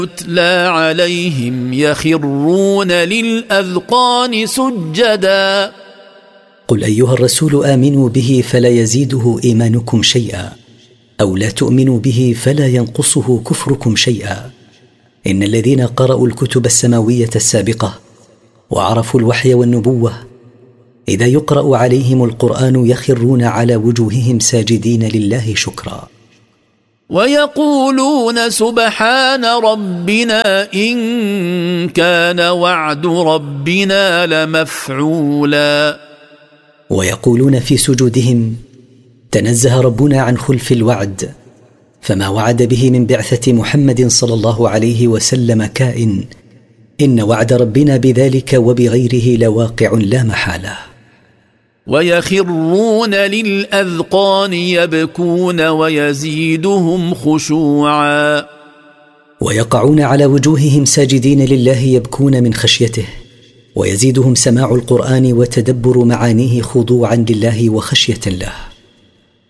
يتلى عليهم يخرون للأذقان سجدا. قل أيها الرسول آمنوا به فلا يزيده إيمانكم شيئا، أو لا تؤمنوا به فلا ينقصه كفركم شيئا. إن الذين قرأوا الكتب السماوية السابقة وعرفوا الوحي والنبوة إذا يقرأ عليهم القرآن يخرون على وجوههم ساجدين لله شكرا. ويقولون سبحان ربنا إن كان وعد ربنا لمفعولا. ويقولون في سجودهم تنزه ربنا عن خلف الوعد، فما وعد به من بعثة محمد صلى الله عليه وسلم كائن، إن وعد ربنا بذلك وبغيره لواقع لا محالة. ويخرون للأذقان يبكون ويزيدهم خشوعا. ويقعون على وجوههم ساجدين لله يبكون من خشيته، ويزيدهم سماع القرآن وتدبر معانيه خضوعا لله وخشية له.